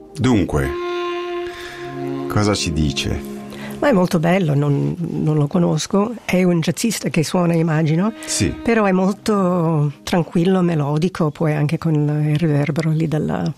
Dunque, cosa ci dice? Ma è molto bello, non lo conosco, è un jazzista che suona, immagino, Sì. Però è molto tranquillo, melodico, poi anche con il riverbero lì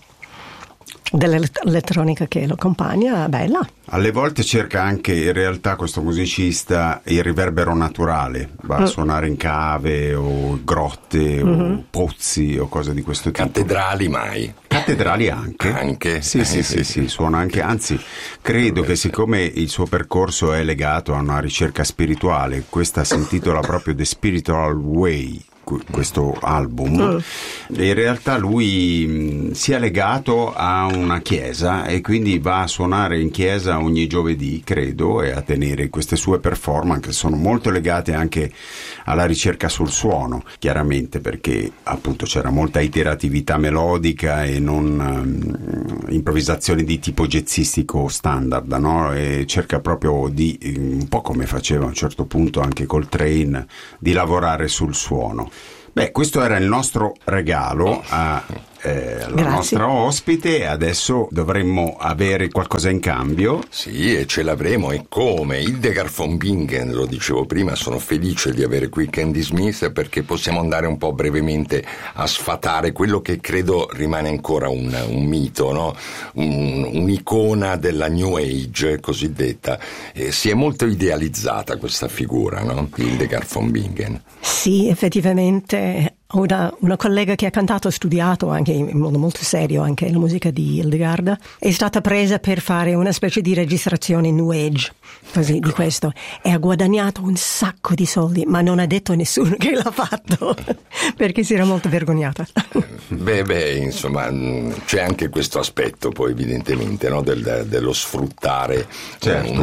dell'elettronica che lo accompagna, bella. Alle volte cerca anche, in realtà, questo musicista, il riverbero naturale, va a suonare in cave o grotte o pozzi o cose di questo tipo. Cattedrali mai? Cattedrali anche. Anche? Sì, suona anche, anzi credo che siccome il suo percorso è legato a una ricerca spirituale, questa si intitola proprio The Spiritual Way, questo album, in realtà lui si è legato a una chiesa e quindi va a suonare in chiesa ogni giovedì, credo, e a tenere queste sue performance che sono molto legate anche alla ricerca sul suono, chiaramente, perché appunto c'era molta iteratività melodica e non improvvisazioni di tipo jazzistico standard, no? E cerca proprio di, un po' come faceva a un certo punto anche Coltrane, di lavorare sul suono. Beh, questo era il nostro regalo alla nostra ospite. Adesso dovremmo avere qualcosa in cambio. Sì, e ce l'avremo, e come? Hildegard von Bingen, lo dicevo prima, sono felice di avere qui Candy Smith, perché possiamo andare un po' brevemente a sfatare quello che credo rimane ancora un mito, no? Un'icona della New Age cosiddetta. Si è molto idealizzata questa figura, no? Hildegard von Bingen. Sì, effettivamente. Una collega che ha cantato, studiato anche in modo molto serio anche la musica di Hildegard, è stata presa per fare una specie di registrazione New Age, così, di questo, e ha guadagnato un sacco di soldi, ma non ha detto a nessuno che l'ha fatto perché si era molto vergognata. Beh, insomma, c'è anche questo aspetto poi evidentemente, no? dello sfruttare, certo,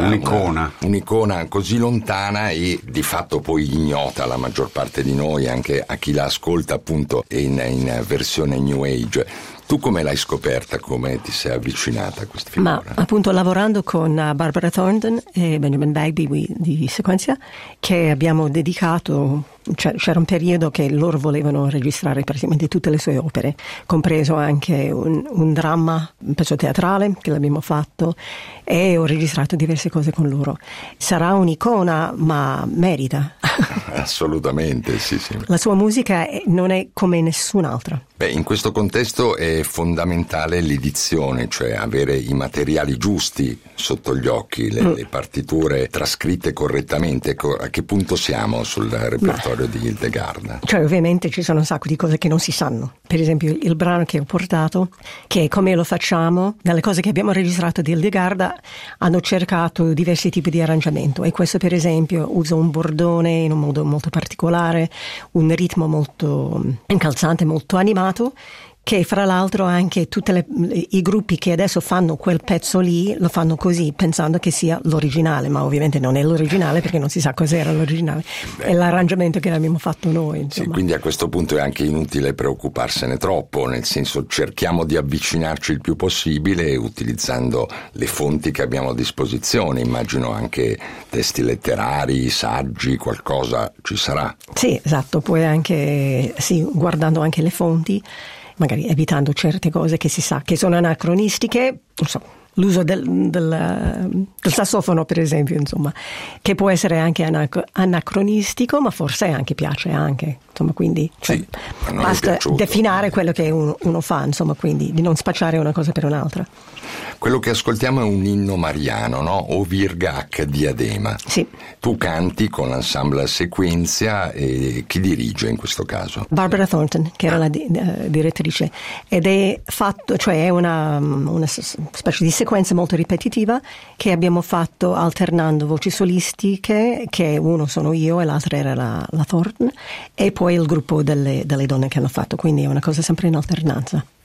un'icona così lontana e di fatto poi ignota alla maggior parte di noi, anche a chi la ascolta appunto in versione New Age. Tu come l'hai scoperta? Come ti sei avvicinata a questa figura? Ma appunto lavorando con Barbara Thornton e Benjamin Bagby di Sequenzia, che abbiamo dedicato, c'era un periodo che loro volevano registrare praticamente tutte le sue opere, compreso anche un dramma, un pezzo teatrale che l'abbiamo fatto, e ho registrato diverse cose con loro. Sarà un'icona, ma merita. Assolutamente, sì. La sua musica non è come nessun'altra. Beh, in questo contesto è fondamentale l'edizione, cioè avere i materiali giusti sotto gli occhi, le partiture trascritte correttamente. A che punto siamo sul repertorio di Hildegard? Cioè, ovviamente ci sono un sacco di cose che non si sanno. Per esempio, il brano che ho portato, che è Come lo facciamo, nelle cose che abbiamo registrato di Hildegard hanno cercato diversi tipi di arrangiamento, e questo per esempio usa un bordone in un modo molto particolare, un ritmo molto incalzante, molto animato, che fra l'altro anche tutti i gruppi che adesso fanno quel pezzo lì lo fanno così, pensando che sia l'originale, ma ovviamente non è l'originale perché non si sa cos'era l'originale. È l'arrangiamento che abbiamo fatto noi, insomma. Sì, quindi a questo punto è anche inutile preoccuparsene troppo, nel senso cerchiamo di avvicinarci il più possibile utilizzando le fonti che abbiamo a disposizione. Immagino anche testi letterari, saggi, qualcosa ci sarà. Sì, esatto, poi anche guardando anche le fonti, magari evitando certe cose che si sa che sono anacronistiche, non so, l'uso del sassofono per esempio, insomma, che può essere anche anacronistico, ma forse anche piace anche, insomma, quindi basta definire quello che uno fa, insomma, quindi di non spacciare una cosa per un'altra. Quello che ascoltiamo è un inno mariano, no? O Virga H. Diadema. Sì. Tu canti con l'ensemble Sequenzia, e chi dirige in questo caso? Barbara Thornton, che era la direttrice, ed è fatto, cioè è una specie di sequenza molto ripetitiva che abbiamo fatto alternando voci solistiche, che uno sono io e l'altra era la Thornton, e poi il gruppo delle donne che hanno fatto, quindi è una cosa sempre in alternanza.